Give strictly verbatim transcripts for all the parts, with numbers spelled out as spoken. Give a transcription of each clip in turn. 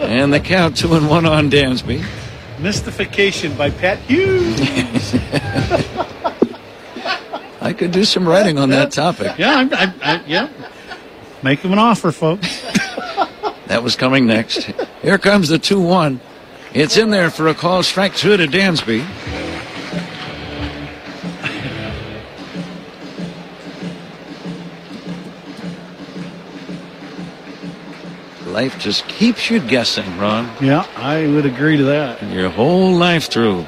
And the count two and one on Dansby. Mystification by Pat Hughes. I could do some writing on that topic. Yeah, I'm, I'm, I, yeah. Make him an offer, folks. That was coming next. Here comes the two one. It's in there for a call. Strike two to Dansby. Life just keeps you guessing, Ron. Yeah, I would agree to that. Your whole life through.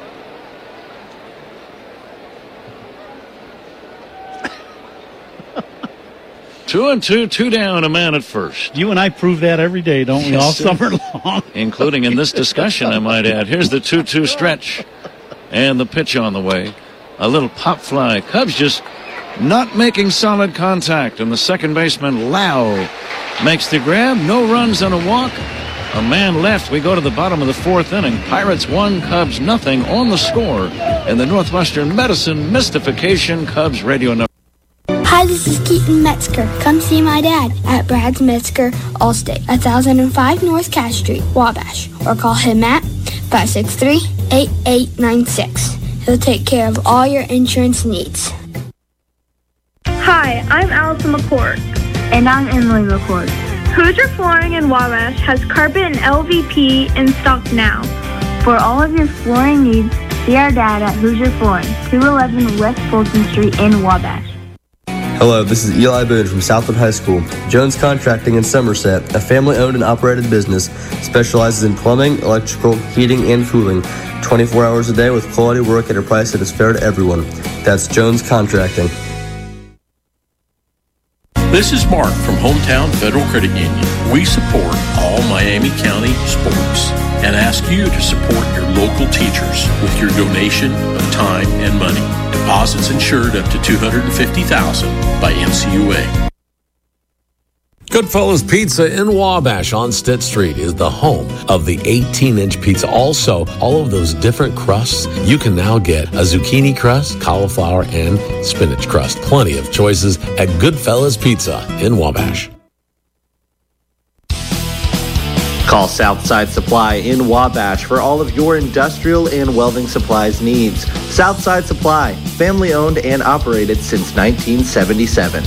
Two and two, two down, a man at first. You and I prove that every day, don't we? Yes, all sir. summer long. Including in this discussion, I might add. Here's the two two stretch. And the pitch on the way. A little pop fly. Cubs just not making solid contact. And the second baseman, Lau, makes the grab. No runs and a walk. A man left. We go to the bottom of the fourth inning. Pirates one, Cubs nothing on the score. In the Northwestern Medicine Mystification Cubs radio number. Hi, this is Keaton Metzger. Come see my dad at Brad's Metzger Allstate, one thousand five North Cash Street, Wabash. Or call him at five six three, eight eight nine six. He'll take care of all your insurance needs. Hi, I'm Allison McCord. And I'm Emily McCord. Hoosier Flooring in Wabash has carpet and L V P in stock now. For all of your flooring needs, see our dad at Hoosier Flooring, two eleven West Fulton Street in Wabash. Hello, this is Eli Boone from Southwood High School. Jones Contracting in Somerset, a family-owned and operated business, specializes in plumbing, electrical, heating, and cooling, twenty-four hours a day with quality work at a price that is fair to everyone. That's Jones Contracting. This is Mark from Hometown Federal Credit Union. We support all Miami County sports and ask you to support your local teachers with your donation of time and money. Deposits insured up to two hundred fifty thousand dollars by N C U A. Goodfellas Pizza in Wabash on Stitt Street is the home of the eighteen-inch pizza. Also, all of those different crusts, you can now get a zucchini crust, cauliflower, and spinach crust. Plenty of choices at Goodfellas Pizza in Wabash. Call Southside Supply in Wabash for all of your industrial and welding supplies needs. Southside Supply, family owned and operated since nineteen seventy-seven.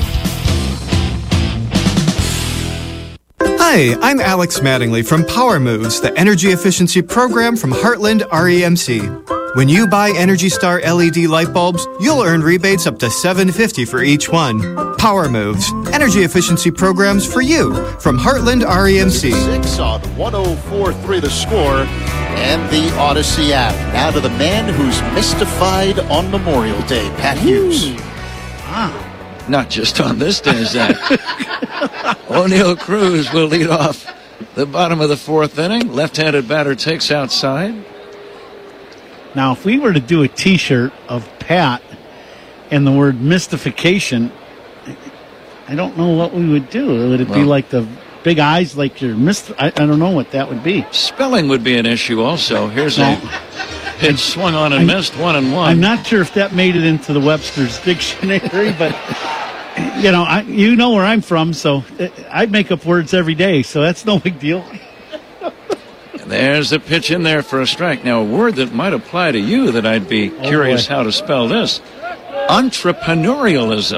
Hi, I'm Alex Mattingly from Power Moves, the energy efficiency program from Heartland R E M C. When you buy Energy Star L E D light bulbs, you'll earn rebates up to seven hundred fifty dollars for each one. Power Moves, energy efficiency programs for you from Heartland R E M C. Six on one oh four point three The Score and the Odyssey app. Now to the man who's mystified on Memorial Day, Pat Hughes. Ah. Not just on this day, Zach. O'Neill Cruz will lead off the bottom of the fourth inning. Left-handed batter takes outside. Now, if we were to do a T-shirt of Pat and the word mystification, I don't know what we would do. Would it well, be like the big eyes, like your myst? I, I don't know what that would be. Spelling would be an issue also. Here's no. a pitch swung on and I, missed, one and one. I'm not sure if that made it into the Webster's dictionary, but you know, I, you know where I'm from, so I make up words every day, so that's no big deal. There's a pitch in there for a strike. Now, a word that might apply to you that I'd be oh, curious boy. how to spell this. Entrepreneurialism.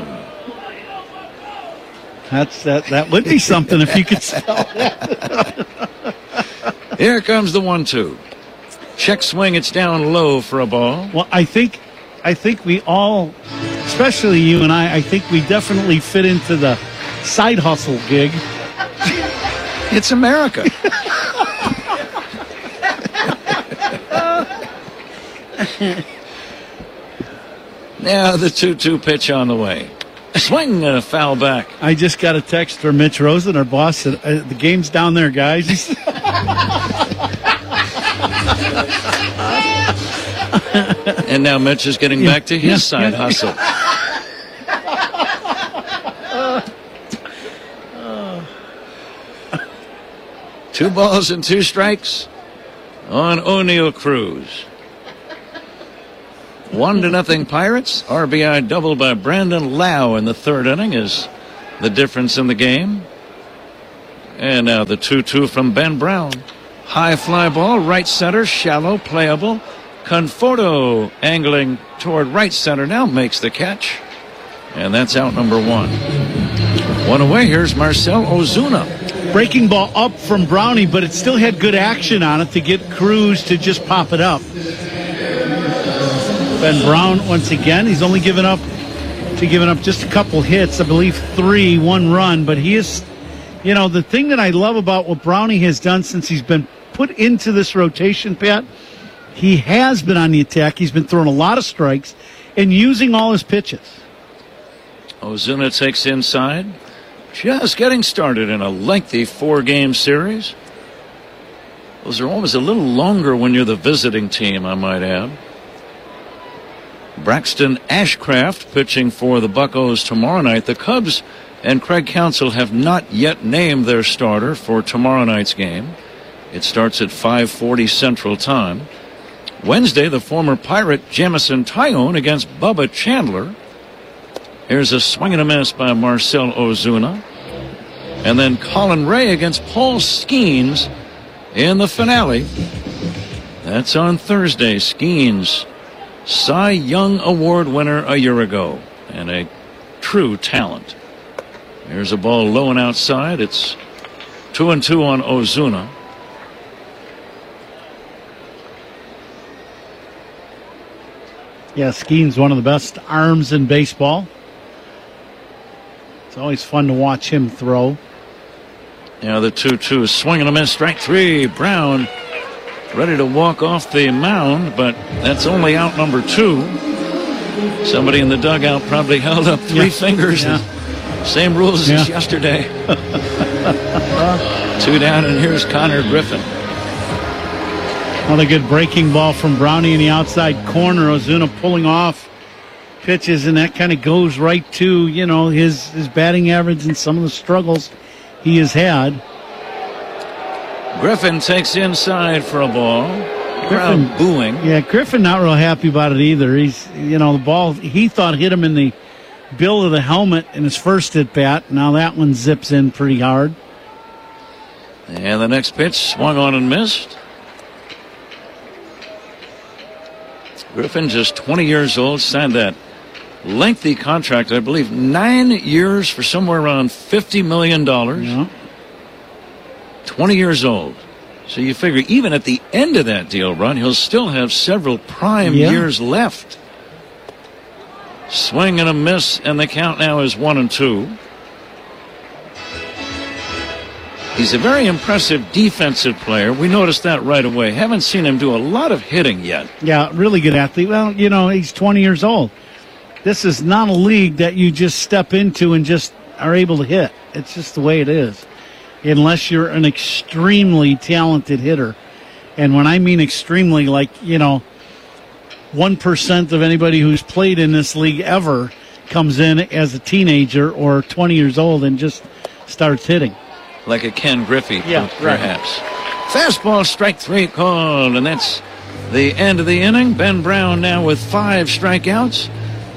That's that. That would be something if you could spell that. Here comes the one two. Check swing. It's down low for a ball. Well, I think, I think we all, especially you and I, I think we definitely fit into the side hustle gig. It's America. Now the two two pitch on the way. Swing and a foul back. I just got a text from Mitch Rosen, our boss, said, uh, the game's down there, guys. And now Mitch is getting yeah, back to his yeah, side yeah. hustle. Two balls and two strikes on O'Neill Cruz. One to nothing Pirates. R B I double by Brandon Lau in the third inning is the difference in the game. And now the two two from Ben Brown. High fly ball, right center, shallow, playable. Conforto angling toward right center now makes the catch. And that's out number one. One away, here's Marcell Ozuna. Breaking ball up from Brownie, but it still had good action on it to get Cruz to just pop it up. Ben Brown, once again, he's only given up to giving up just a couple hits, I believe three, one run, but he is, you know, the thing that I love about what Brownie has done since he's been put into this rotation, Pat, he has been on the attack. He's been throwing a lot of strikes and using all his pitches. Ozuna takes inside. Just getting started in a lengthy four-game series. Those are always a little longer when you're the visiting team, I might add. Braxton Ashcraft pitching for the Buccos tomorrow night. The Cubs and Craig Counsell have not yet named their starter for tomorrow night's game. It starts at five forty Central Time. Wednesday, the former Pirate Jamison Tyone against Bubba Chandler. Here's a swing and a miss by Marcell Ozuna. And then Colin Ray against Paul Skeens in the finale. That's on Thursday. Skeens, Cy Young Award winner a year ago, and a true talent. Here's a ball low and outside. It's two and two on Ozuna. Yeah, Skeens, one of the best arms in baseball. It's always fun to watch him throw. Yeah, the two two swing and a miss, strike three. Brown ready to walk off the mound, but that's only out number two. Somebody in the dugout probably held up three yeah. fingers. Yeah. Same rules yeah. as yesterday. Two down, and here's Connor Griffin. Another good breaking ball from Brownie in the outside corner. Ozuna pulling off pitches, and that kind of goes right to, you know, his, his batting average and some of the struggles he has had. Griffin takes inside for a ball. Griffin Crowd booing. Yeah, Griffin not real happy about it either. He's, you know, the ball he thought hit him in the bill of the helmet in his first at bat. Now that one zips in pretty hard. And the next pitch swung on and missed. Griffin, just twenty years old, signed that lengthy contract, I believe nine years for somewhere around fifty million dollars. Yeah. twenty years old. So you figure even at the end of that deal run, he'll still have several prime yeah. years left. Swing and a miss, and the count now is one and two. He's a very impressive defensive player. We noticed that right away. Haven't seen him do a lot of hitting yet. Yeah, really good athlete. Well, you know, he's twenty years old. This is not a league that you just step into and just are able to hit. It's just the way it is. Unless you're an extremely talented hitter. And when I mean extremely, like, you know, one percent of anybody who's played in this league ever comes in as a teenager or twenty years old and just starts hitting. Like a Ken Griffey, yeah, perhaps. Right. Fastball, strike three called, and that's the end of the inning. Ben Brown now with five strikeouts.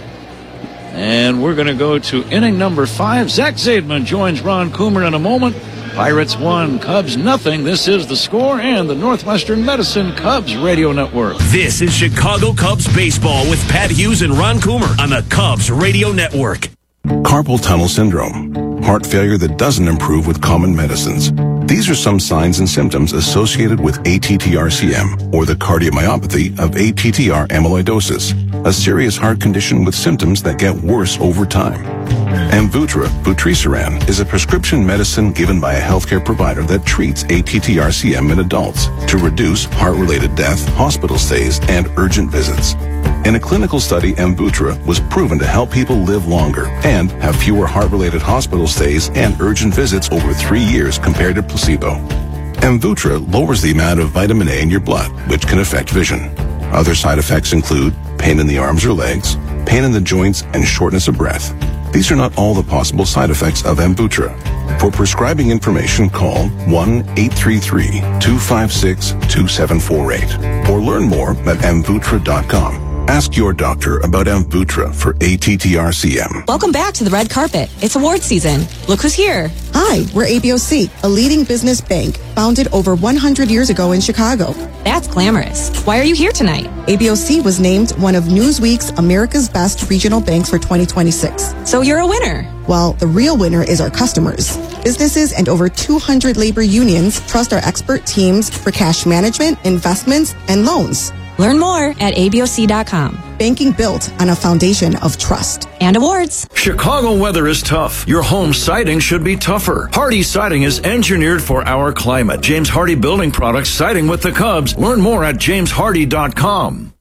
And we're going to go to inning number five. Zach Zaidman joins Ron Coomer in a moment. Pirates one, Cubs nothing. This is The Score and the Northwestern Medicine Cubs Radio Network. This is Chicago Cubs baseball with Pat Hughes and Ron Coomer on the Cubs Radio Network. Carpal tunnel syndrome, heart failure that doesn't improve with common medicines. These are some signs and symptoms associated with A T T R C M, or the cardiomyopathy of A T T R amyloidosis, a serious heart condition with symptoms that get worse over time. Amvuttra, vutrisiran, is a prescription medicine given by a healthcare provider that treats A T T R C M in adults to reduce heart-related death, hospital stays, and urgent visits. In a clinical study, Amvuttra was proven to help people live longer and have fewer heart-related hospital stays and urgent visits over three years compared to placebo. Amvuttra lowers the amount of vitamin A in your blood, which can affect vision. Other side effects include pain in the arms or legs, pain in the joints, and shortness of breath. These are not all the possible side effects of Amvuttra. For prescribing information, call one eight three three, two five six, two seven four eight or learn more at amvuttra dot com. Ask your doctor about Amvuttra for A T T R C M. Welcome back to the red carpet. It's award season. Look who's here. Hi. Hi, we're A B O C, a leading business bank founded over one hundred years ago in Chicago. That's glamorous. Why are you here tonight? A B O C was named one of Newsweek's America's Best Regional Banks for twenty twenty-six. So you're a winner. Well, the real winner is our customers. Businesses and over two hundred labor unions trust our expert teams for cash management, investments, and loans. Learn more at A B O C dot com. Banking built on a foundation of trust. And awards. Chicago weather is tough. Your home siding should be tougher. Hardy Siding is engineered for our climate. James Hardy Building Products, siding with the Cubs. Learn more at james hardy dot com.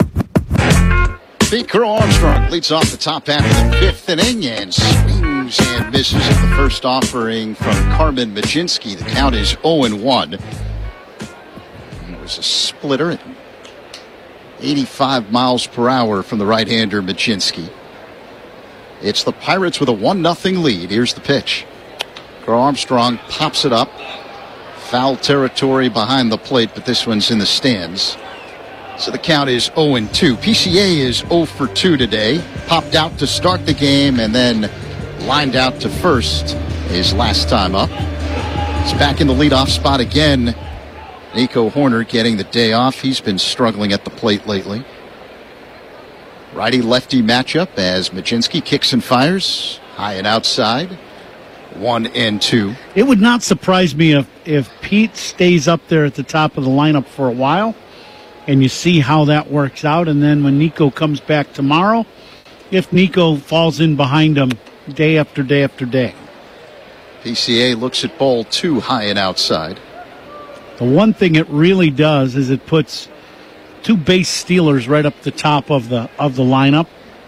Pete Crow Armstrong leads off the top half of the fifth inning and swings and misses at the first offering from Carmen Mlodzinski. The count is oh and one. It was a splitter at eighty-five miles per hour from the right-hander Mlodzinski. It's the Pirates with a one nothing lead. Here's the pitch. Crow Armstrong pops it up. Foul territory behind the plate, but this one's in the stands. So the count is oh and two. P C A is oh for two today. Popped out to start the game and then lined out to first his last time up. He's back in the leadoff spot again. Nico Horner getting the day off. He's been struggling at the plate lately. Righty-lefty matchup as Mlodzinski kicks and fires. High and outside. One and two. It would not surprise me if, if Pete stays up there at the top of the lineup for a while and you see how that works out. And then when Nico comes back tomorrow, if Nico falls in behind him day after day after day. P C A looks at ball two, high and outside. The one thing it really does is it puts two base stealers right up the top of the of the lineup.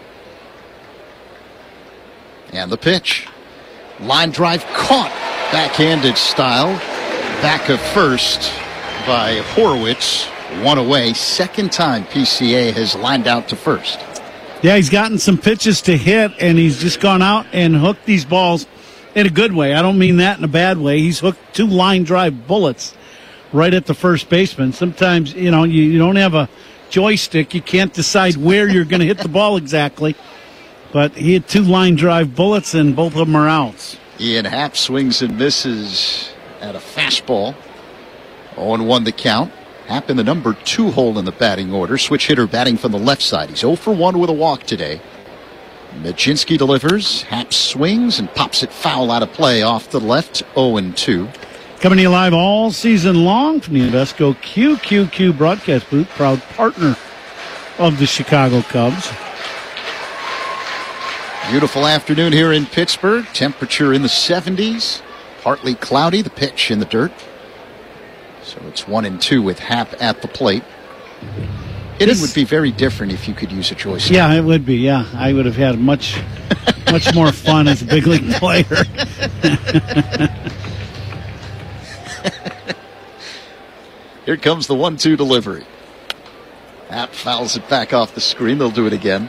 And the pitch. Line drive caught. Backhanded style. Back of first by Horwitz. One away. Second time P C A has lined out to first. Yeah, he's gotten some pitches to hit, and he's just gone out and hooked these balls in a good way. I don't mean that in a bad way. He's hooked two line drive bullets right at the first baseman. Sometimes, you know, you, you don't have a joystick. You can't decide where you're going to hit the ball exactly. But he had two line drive bullets, and both of them are outs. Ian Happ swings and misses at a fastball. oh and one the count. Happ in the number two hole in the batting order. Switch hitter batting from the left side. He's oh for one with a walk today. Mlodzinski delivers. Happ swings and pops it foul out of play off the left. oh and two. Coming to you live all season long from the Invesco Q Q Q broadcast booth, proud partner of the Chicago Cubs. Beautiful afternoon here in Pittsburgh. Temperature in the seventies. Partly cloudy. The pitch in the dirt. So it's one and two with Happ at the plate. Hitting would be very different if you could use a joystick. Yeah, it would be. Yeah, I would have had much, much more fun as a big league player. Here comes the one two delivery. Happ fouls it back off the screen. They'll do it again.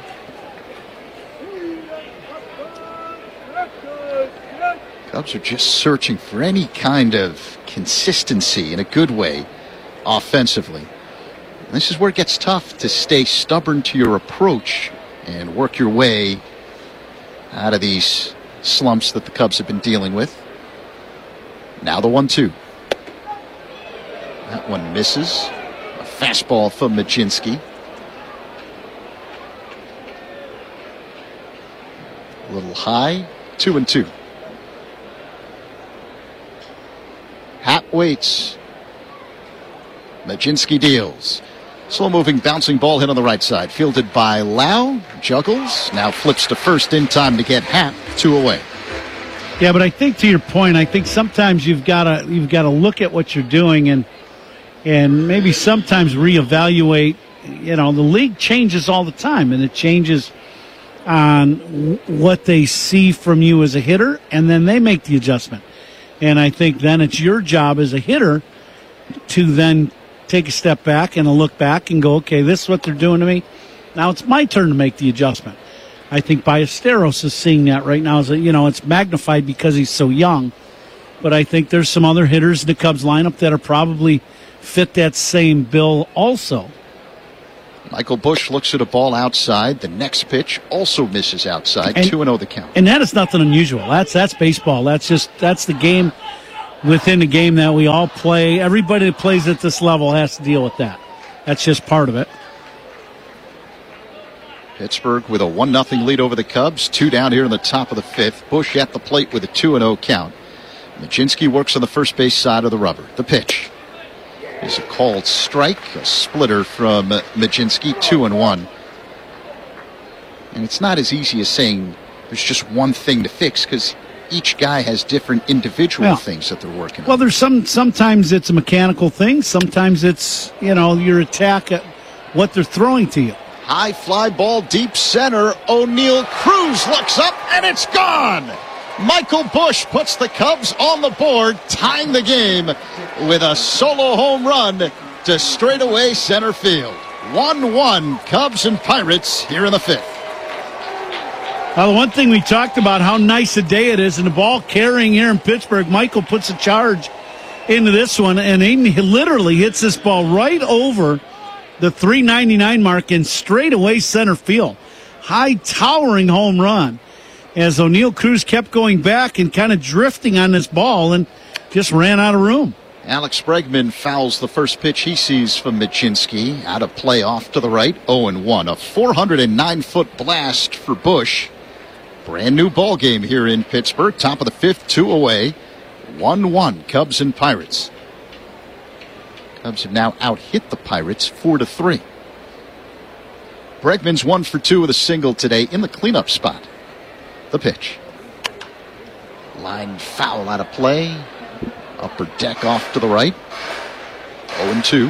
Cubs are just searching for any kind of consistency in a good way offensively. This is where it gets tough to stay stubborn to your approach and work your way out of these slumps that the Cubs have been dealing with. Now the one two. That one misses. A fastball from Mlodzinski. A little high. Two and two. Happ waits. Mlodzinski deals. Slow-moving, bouncing ball hit on the right side. Fielded by Lau. Juggles. Now flips to first in time to get Happ. Two away. Yeah, but I think to your point, I think sometimes you've got to you've got to look at what you're doing and and maybe sometimes reevaluate. You know, the league changes all the time, and it changes on w- what they see from you as a hitter, and then they make the adjustment. And I think then it's your job as a hitter to then take a step back and a look back and go, okay, this is what they're doing to me. Now it's my turn to make the adjustment. I think Ballesteros is seeing that right now. As a, you know, it's magnified because he's so young. But I think there's some other hitters in the Cubs lineup that are probably fit that same bill also. Michael Busch looks at a ball outside. The next pitch also misses outside. two and oh the count. And that is nothing unusual. That's that's baseball. That's just that's the game within the game that we all play. Everybody that plays at this level has to deal with that. That's just part of it. Pittsburgh with a one nothing lead over the Cubs. Two down here in the top of the fifth. Busch at the plate with a two and oh count. Mlodzinski works on the first base side of the rubber. The pitch is a called strike, a splitter from Mlodzinski, two and one. And it's not as easy as saying there's just one thing to fix, because each guy has different individual yeah. things that they're working on. Well, there's some. Sometimes it's a mechanical thing. Sometimes it's, you know, your attack at what they're throwing to you. High fly ball, deep center. O'Neill Cruz looks up, and it's gone. Michael Busch puts the Cubs on the board, tying the game with a solo home run to straightaway center field. one one Cubs and Pirates here in the fifth. Well, the one thing we talked about, how nice a day it is, and the ball carrying here in Pittsburgh. Michael puts a charge into this one, and he literally hits this ball right over the three ninety-nine mark in straightaway center field. High towering home run, as O'Neill Cruz kept going back and kind of drifting on this ball and just ran out of room. Alex Bregman fouls the first pitch he sees from Mlodzinski. Out of play off to the right, oh and one. A four oh nine foot blast for Busch. Brand new ball game here in Pittsburgh. Top of the fifth, two away. one one Cubs and Pirates. Cubs have now out-hit the Pirates four to three. Bregman's one for two with a single today in the cleanup spot. The pitch. Line foul out of play. Upper deck off to the right. oh and two.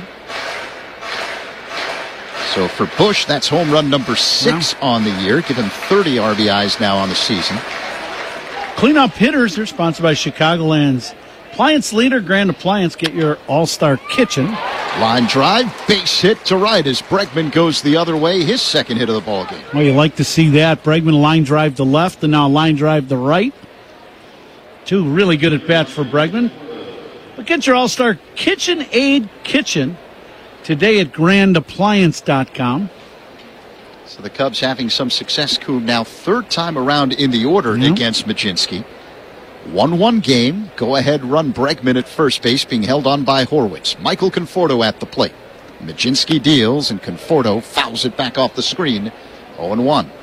So for Busch, that's home run number six wow. on the year. Give him thirty R B Is now on the season. Cleanup hitters are sponsored by Chicagoland's Appliance Leader, Grand Appliance. Get your all-star kitchen. Line drive, base hit to right as Bregman goes the other way. His second hit of the ball game. Well, you like to see that. Bregman line drive to left and now line drive to right. Two really good at bats for Bregman. But get your all-star Kitchen Aid Kitchen today at grand appliance dot com. So the Cubs having some success, Coon, now third time around in the order mm-hmm. against Mlodzinski. one one game. Go-ahead run Bregman at first base being held on by Horwitz. Michael Conforto at the plate. Mlodzinski deals, and Conforto fouls it back off the screen. oh and one.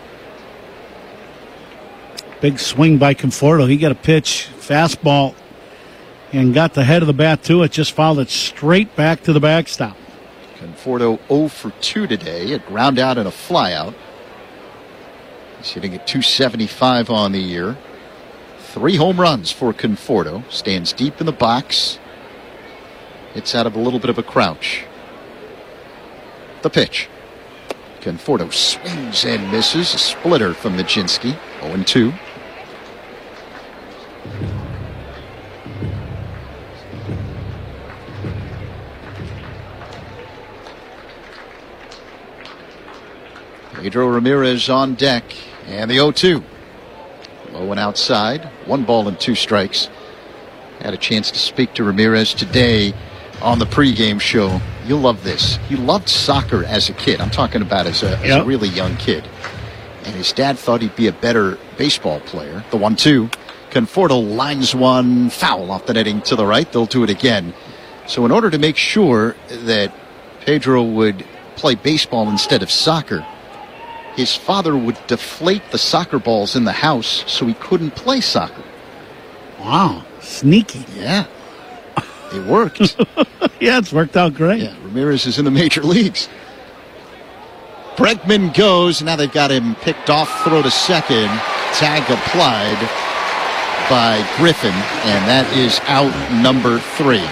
Big swing by Conforto. He got a pitch, fastball, and got the head of the bat to it. Just fouled it straight back to the backstop. Conforto oh for two today. A ground out and a fly out. He's hitting at two seventy-five on the year. Three home runs for Conforto. Stands deep in the box. Hits out of a little bit of a crouch. The pitch. Conforto swings and misses. A splitter from Mlodzinski. oh and two. Pedro Ramirez on deck, and the oh two. Low and outside, one ball and two strikes. Had a chance to speak to Ramirez today on the pregame show. You'll love this. He loved soccer as a kid. I'm talking about as a, as yep. a really young kid. And his dad thought he'd be a better baseball player. The one two. Conforto lines one foul off the netting to the right. They'll do it again. So in order to make sure that Pedro would play baseball instead of soccer, his father would deflate the soccer balls in the house so he couldn't play soccer. Wow, sneaky. Yeah, it worked. Yeah, it's worked out great. Yeah, Ramirez is in the major leagues. Bregman goes. Now they've got him picked off, throw to second. Tag applied by Griffin, and that is out number three.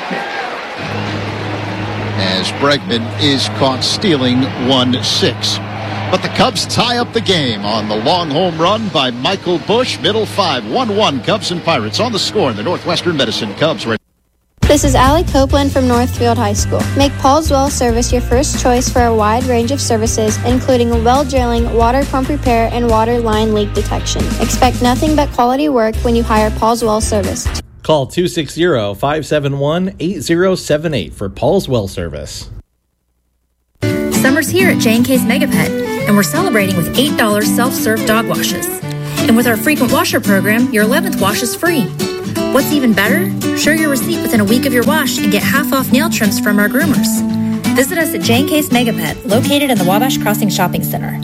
As Bregman is caught stealing one six. But the Cubs tie up the game on the long home run by Michael Busch. Middle five, one one Cubs and Pirates on the score in the Northwestern Medicine Cubs. This is Allie Copeland from Northfield High School. Make Paul's Well Service your first choice for a wide range of services, including well drilling, water pump repair, and water line leak detection. Expect nothing but quality work when you hire Paul's Well Service. Call two six zero, five seven one, eight zero seven eight for Paul's Well Service. Summer Summer's here at J and K's Mega Pet, and we're celebrating with eight dollars self-serve dog washes. And with our frequent washer program, your eleventh wash is free. What's even better? Show your receipt within a week of your wash and get half off nail trims from our groomers. Visit us at J and K's Mega Pet, located in the Wabash Crossing Shopping Center.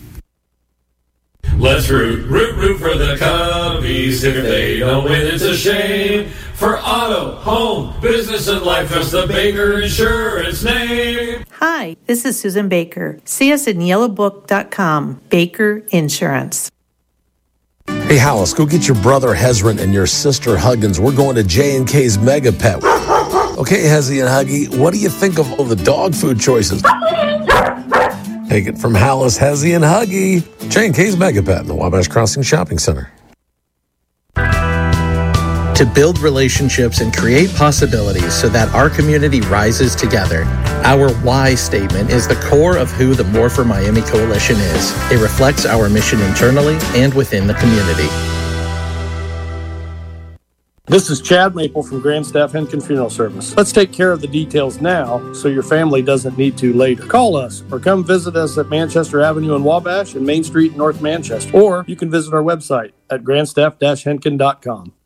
Let's root, root, root for the Cubbies. If they don't win, it's a shame. For auto, home, business, and life, trust the Baker Insurance name. Hi, this is Susan Baker. See us at yellow book dot com. Baker Insurance. Hey, Hollis, go get your brother Hezron and your sister Huggins. We're going to J and K's Mega Pet. Okay, Hezzy and Huggy, what do you think of all the dog food choices? Take it from Hollis, Hezzy, and Huggy. J and K's Mega Pet in the Wabash Crossing Shopping Center. To build relationships and create possibilities so that our community rises together, our why statement is the core of who the More for Miami Coalition is. It reflects our mission internally and within the community. This is Chad Maple from Grandstaff Henkin Funeral Service. Let's take care of the details now so your family doesn't need to later. Call us or come visit us at Manchester Avenue in Wabash and Main Street in North Manchester. Or you can visit our website at grandstaff dash henkin dot com.